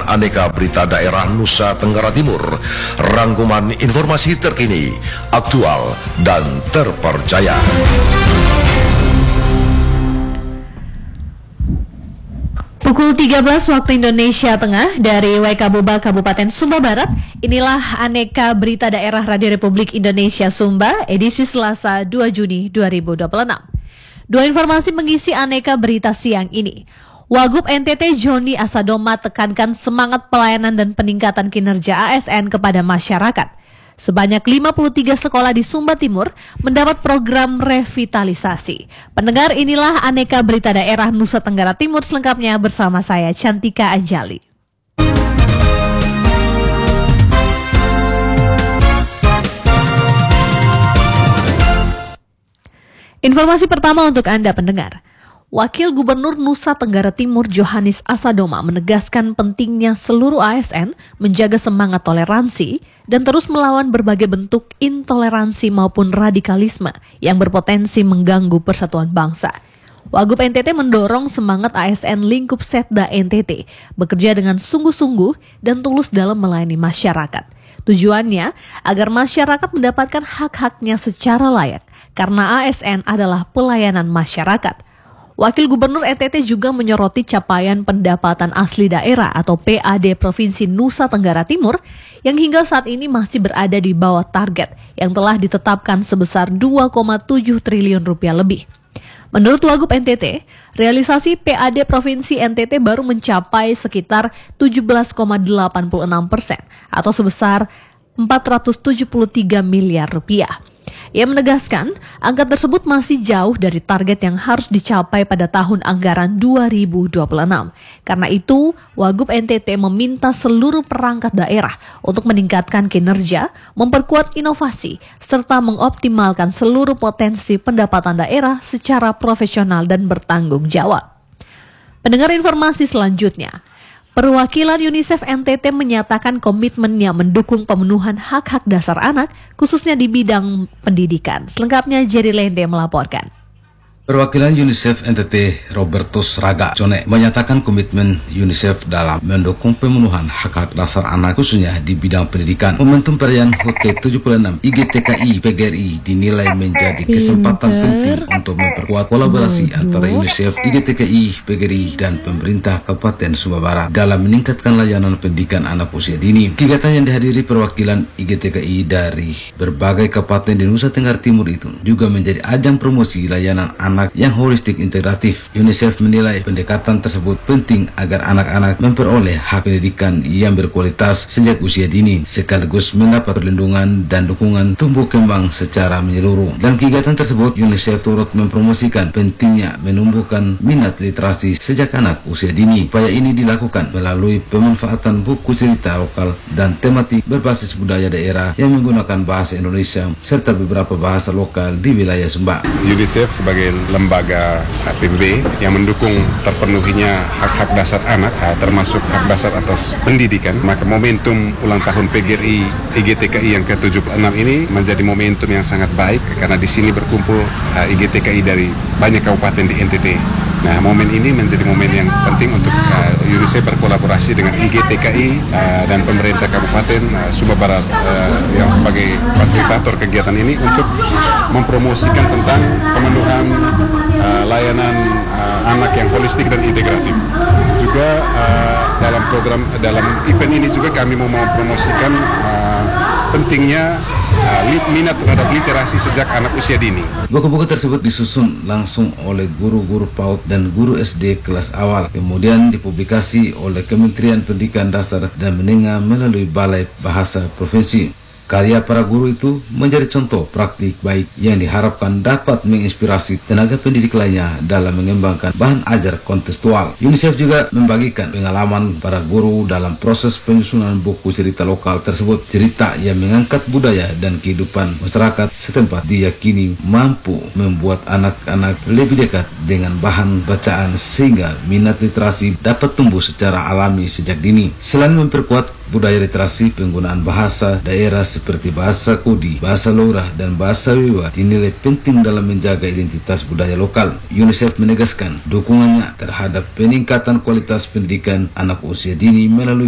Aneka Berita Daerah Nusa Tenggara Timur. Rangkuman informasi terkini, aktual, dan terpercaya. Pukul 13 waktu Indonesia Tengah dari WKBUBA Kabupaten Sumba Barat, inilah Aneka Berita Daerah Radio Republik Indonesia Sumba, edisi Selasa 2 Juni 2026. Dua informasi mengisi Aneka Berita siang ini. Wagub NTT Joni Asadoma tekankan semangat pelayanan dan peningkatan kinerja ASN kepada masyarakat. Sebanyak 53 sekolah di Sumba Timur mendapat program revitalisasi. Pendengar, inilah Aneka Berita Daerah Nusa Tenggara Timur selengkapnya bersama saya Cantika Anjali. Informasi pertama untuk Anda pendengar. Wakil Gubernur Nusa Tenggara Timur Johannes Asadoma menegaskan pentingnya seluruh ASN menjaga semangat toleransi dan terus melawan berbagai bentuk intoleransi maupun radikalisme yang berpotensi mengganggu persatuan bangsa. Wagub NTT mendorong semangat ASN lingkup Setda NTT bekerja dengan sungguh-sungguh dan tulus dalam melayani masyarakat. Tujuannya agar masyarakat mendapatkan hak-haknya secara layak karena ASN adalah pelayanan masyarakat. Wakil Gubernur NTT juga menyoroti capaian pendapatan asli daerah atau PAD Provinsi Nusa Tenggara Timur yang hingga saat ini masih berada di bawah target yang telah ditetapkan sebesar 2,7 triliun rupiah lebih. Menurut Wagub NTT, realisasi PAD Provinsi NTT baru mencapai sekitar 17,86% atau sebesar 473 miliar rupiah. Ia menegaskan angka tersebut masih jauh dari target yang harus dicapai pada tahun anggaran 2026. Karena itu, Wagub NTT meminta seluruh perangkat daerah untuk meningkatkan kinerja, memperkuat inovasi, serta mengoptimalkan seluruh potensi pendapatan daerah secara profesional dan bertanggung jawab. Pendengar informasi selanjutnya. Perwakilan UNICEF NTT menyatakan komitmennya mendukung pemenuhan hak-hak dasar anak, khususnya di bidang pendidikan. Selengkapnya Jerry Lende melaporkan. Perwakilan UNICEF NTT Robertus Raga Jone menyatakan komitmen UNICEF dalam mendukung pemenuhan hak-hak dasar anak khususnya di bidang pendidikan. Momentum perayaan HUT ke-76 IGTKI PGRI dinilai menjadi kesempatan penting untuk memperkuat kolaborasi antara UNICEF, IGTKI, PGRI, dan pemerintah Kabupaten Sumba Barat dalam meningkatkan layanan pendidikan anak usia dini. Kegiatan yang dihadiri perwakilan IGTKI dari berbagai kabupaten di Nusa Tenggara Timur itu juga menjadi ajang promosi layanan anak yang holistik integratif. UNICEF menilai pendekatan tersebut penting agar anak-anak memperoleh hak pendidikan yang berkualitas sejak usia dini, sekaligus mendapat perlindungan dan dukungan tumbuh kembang secara menyeluruh. Dalam kegiatan tersebut, UNICEF turut mempromosikan pentingnya menumbuhkan minat literasi sejak anak usia dini. Upaya ini dilakukan melalui pemanfaatan buku cerita lokal dan tematik berbasis budaya daerah yang menggunakan bahasa Indonesia serta beberapa bahasa lokal di wilayah Sumba. UNICEF sebagai lembaga PBB yang mendukung terpenuhinya hak-hak dasar anak, termasuk hak dasar atas pendidikan, maka momentum ulang tahun PGRI IGTKI yang ke-76 ini menjadi momentum yang sangat baik karena di sini berkumpul IGTKI dari banyak kabupaten di NTT. Nah, momen ini menjadi momen yang penting untuk UNICEF berkolaborasi dengan IGTKI dan pemerintah Kabupaten Sumba Barat yang sebagai fasilitator kegiatan ini untuk mempromosikan tentang pemenuhan layanan anak yang holistik dan integratif. Juga dalam event ini juga kami mau mempromosikan pentingnya minat terhadap literasi sejak anak usia dini. Buku-buku tersebut disusun langsung oleh guru-guru PAUD dan guru SD kelas awal, kemudian dipublikasi oleh Kementerian Pendidikan Dasar dan Menengah melalui Balai Bahasa Provinsi. Karya para guru itu menjadi contoh praktik baik yang diharapkan dapat menginspirasi tenaga pendidik lainnya dalam mengembangkan bahan ajar kontekstual. UNICEF juga membagikan pengalaman para guru dalam proses penyusunan buku cerita lokal tersebut. Cerita yang mengangkat budaya dan kehidupan masyarakat setempat diyakini mampu membuat anak-anak lebih dekat dengan bahan bacaan sehingga minat literasi dapat tumbuh secara alami sejak dini. Selain memperkuat budaya literasi, penggunaan bahasa daerah seperti bahasa Kodi, bahasa Lorah, dan bahasa Wiwa dinilai penting dalam menjaga identitas budaya lokal. UNICEF menegaskan dukungannya terhadap peningkatan kualitas pendidikan anak usia dini melalui